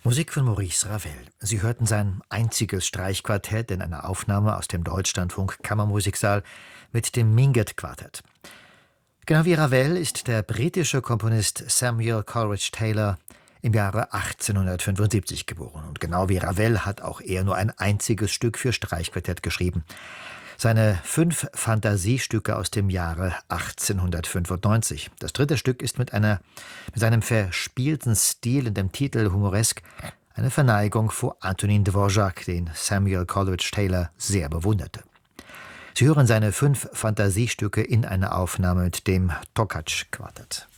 Musik von Maurice Ravel. Sie hörten sein einziges Streichquartett in einer Aufnahme aus dem Deutschlandfunk Kammermusiksaal mit dem Mingus-Quartett. Genau wie Ravel ist der britische Komponist Samuel Coleridge Taylor im Jahre 1875 geboren. Und genau wie Ravel hat auch er nur ein einziges Stück für Streichquartett geschrieben. Seine 5 Fantasiestücke aus dem Jahre 1895. Das dritte Stück ist mit seinem verspielten Stil und dem Titel humoresk eine Verneigung vor Antonin Dvorak, den Samuel Coleridge Taylor sehr bewunderte. Sie hören seine 5 Fantasiestücke in einer Aufnahme mit dem Tokac-Quartett.